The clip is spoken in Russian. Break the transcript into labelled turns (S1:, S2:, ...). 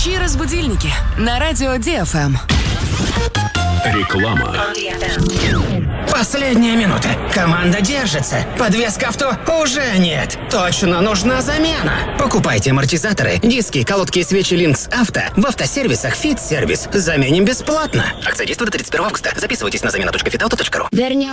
S1: Включи разбудильники на радио DFM.
S2: Реклама.
S3: Последняя минута. Команда держится. Подвеска авто уже нет. Точно нужна замена. Покупайте амортизаторы, диски, колодки и свечи Lynx Авто в автосервисах Fit Service. Заменим бесплатно. Акция действует до 31 августа. Записывайтесь на замена.fitauto.ru.
S4: Вернем